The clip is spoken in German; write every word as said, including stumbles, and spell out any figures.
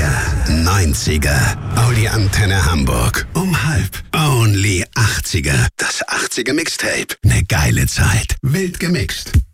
achtziger, neunziger. Audi Antenne Hamburg. Um halb. Only achtziger. Das achtziger Mixtape. Ne geile Zeit. Wild gemixt.